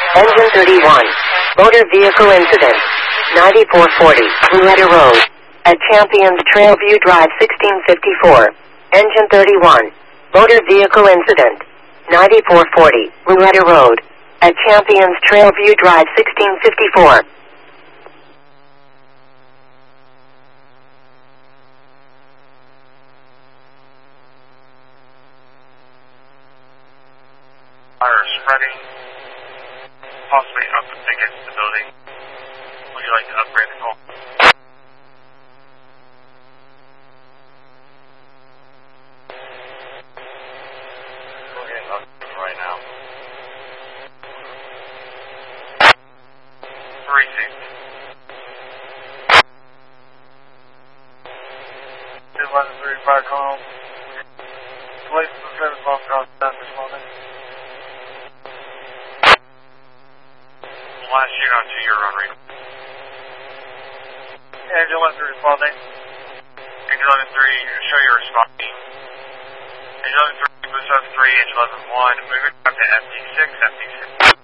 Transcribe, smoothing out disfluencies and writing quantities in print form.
Engine 31. Motor vehicle incident. 9440, Louetta Road. At Champions Trailview Drive 1654. Engine 31. Motor vehicle incident. 9440, Louetta Road. At Champions Trailview Drive 1654. Fire spreading, possibly up against the building. Would you like to upgrade the call? Go ahead and upgrade right now. 360. 213 fire call. Police and service off across that this morning. Last unit on 2 year run rate. Engine 13 responding. Engine 11-3, show you're responding. Engine 11-3, boost up 3, engine 11-1, moving up to FD6, FD6.